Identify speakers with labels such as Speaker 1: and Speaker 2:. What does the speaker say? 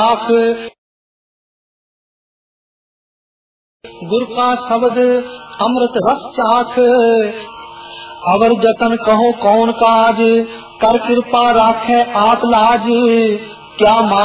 Speaker 1: आख गुर का शब्द अमृत रस चाख। अवर जतन कहो कौन काज, कर कृपा राखे आप लाज। क्या